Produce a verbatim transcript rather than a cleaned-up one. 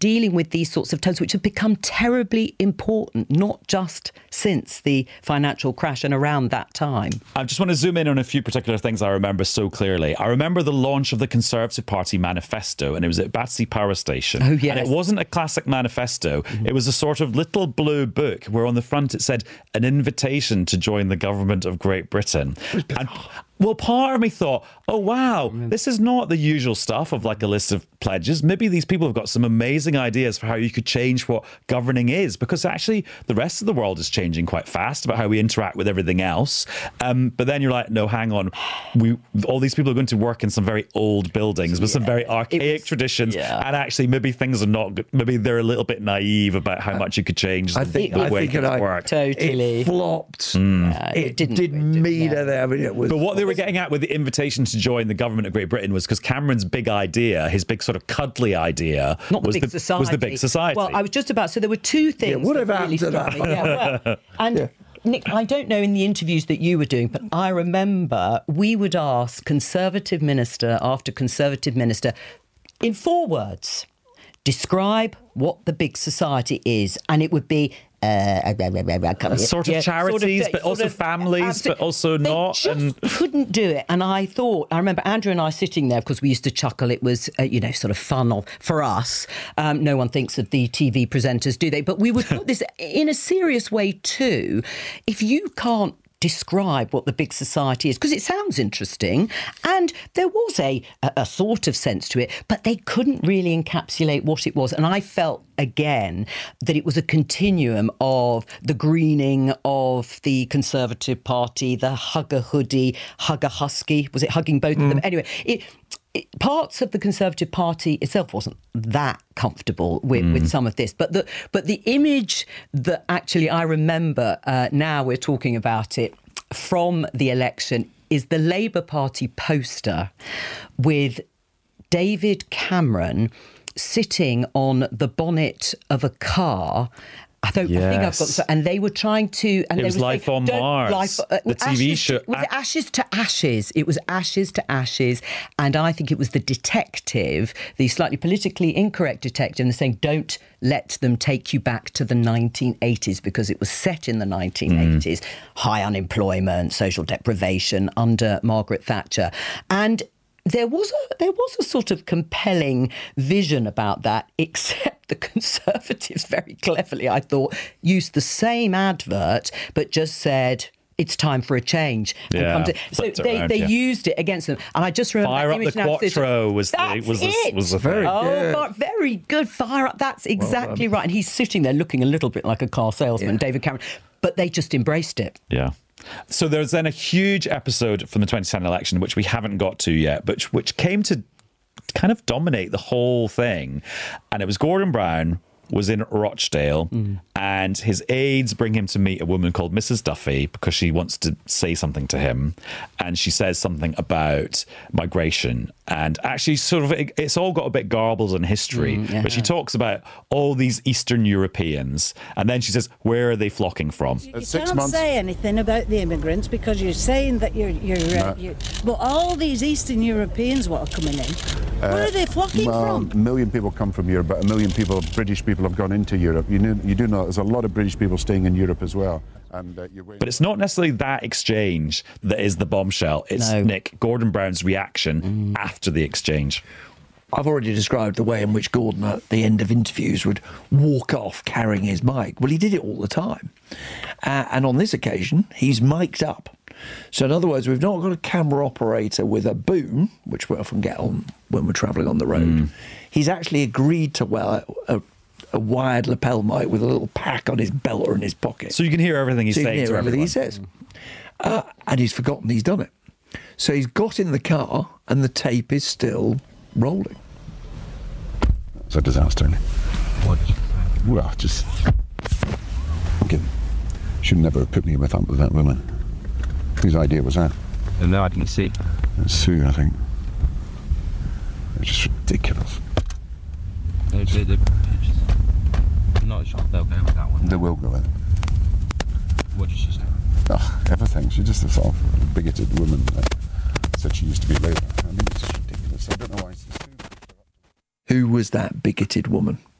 dealing with these sorts of terms, which have become terribly important, not just since the financial crash and around that time. I just want to zoom in on a few particular things I remember so clearly. I remember the launch of the Conservative Party manifesto, and it was at Battersea Power Station. Oh, yes. And it wasn't a classic manifesto. Mm-hmm. It was a sort of little blue book where on the front it said, an invitation to join the government of Great Britain. And, well, part of me thought, oh, wow, this is not the usual stuff of like a list of pledges. Maybe these people have got some amazing ideas for how you could change what governing is, because actually the rest of the world is changing quite fast about how we interact with everything else. Um, but then you're like, no, hang on. We all these people are going to work in some very old buildings with yeah, some very archaic was, traditions. Yeah. And actually, maybe things are not good. Maybe they're a little bit naive about how much you could change I the, think, the I way think things it, work. Totally. It flopped. Mm. Yeah, it, it didn't, didn't it didn't mean yeah. anything. I mean, it was. But what they were getting at with the invitation to join the government of Great Britain was because Cameron's big idea, his big sort of cuddly idea, Not the was, big the, society. was the big society. Well, I was just about, so there were two things. Yeah, what that have really happened to that? struck me. Yeah, well, and Yeah. Nick, I don't know in the interviews that you were doing, but I remember we would ask Conservative minister after Conservative minister in four words, describe what the big society is. And it would be Uh, sort of yeah, charities, sort of, but sort also of, families, absolutely. but also they not. Just and couldn't do it. And I thought, I remember Andrew and I sitting there because we used to chuckle. It was, uh, you know, sort of fun of, for us. Um, no one thinks of the T V presenters, do they? But we would put this in a serious way too. If you can't describe what the big society is, because it sounds interesting, and there was a, a a sort of sense to it, but they couldn't really encapsulate what it was. And I felt again that it was a continuum of the greening of the Conservative Party, the hugger hoodie, hugger husky. Was it hugging both mm. of them? Anyway, it, it, parts of the Conservative Party itself wasn't that comfortable with, mm. with some of this, but the but the image that actually I remember, uh, now we're talking about it, from the election is the Labour Party poster with David Cameron sitting on the bonnet of a car. I don't yes. I think I've got, and they were trying to, and it they was were Life saying, on Mars, life, uh, the T V ashes, show. Was it Ashes to Ashes? It was Ashes to Ashes, and I think it was the detective, the slightly politically incorrect detective, and saying, "Don't let them take you back to the nineteen eighties," because it was set in the nineteen eighties, mm. high unemployment, social deprivation under Margaret Thatcher, and there was a there was a sort of compelling vision about that, except the Conservatives very cleverly, I thought, used the same advert but just said, it's time for a change. Yeah, and to, so they, around, they yeah. used it against them. And I just remember Fire that up image the now. Quattro was the, was the, was the very thing. Oh, good. but very good. Fire up. That's exactly well right. And he's sitting there looking a little bit like a car salesman, yeah. David Cameron. But they just embraced it. Yeah. So there's then a huge episode from the twenty ten election, which we haven't got to yet, but which came to kind of dominate the whole thing. And it was Gordon Brown was in Rochdale mm. and his aides bring him to meet a woman called Missus Duffy because she wants to say something to him, and she says something about migration, and actually sort of it, it's all got a bit garbled in history, mm, yeah. but she talks about all these Eastern Europeans, and then she says, where are they flocking from? You can't months. say anything about the immigrants because you're saying that you're you're, uh, no. you're but all these Eastern Europeans what are coming in, uh, where are they flocking well, from? A million people come from Europe, but a million people, British people, have gone into Europe. You know, you do know there's a lot of British people staying in Europe as well. And, uh, you're but it's not necessarily that exchange that is the bombshell. It's no. Nick Gordon Brown's reaction mm. after the exchange. I've already described the way in which Gordon at the end of interviews would walk off carrying his mic. Well, he did it all the time. Uh, and on this occasion, he's mic'd up. So in other words, we've not got a camera operator with a boom, which we often get on when we're travelling on the road. Mm. He's actually agreed to wear a, a wired lapel mic with a little pack on his belt or in his pocket. So you can hear everything he's so saying you can hear to everything everyone. he says. Uh, and he's forgotten he's done it. So he's got in the car and the tape is still rolling. It's a disaster. What did you say? Well, just... Okay. Should never have put me with that, with that woman. Whose idea was that? No, I didn't see. It's Sue, I think. It's just ridiculous. They, they, they, just, I'm not sure they'll go with that one. They will go with it. What did she say? Oh, everything. She's just a sort of bigoted woman that said she used to be Labour. I mean, it's just ridiculous. I don't know why it's Sue. Who was that bigoted woman?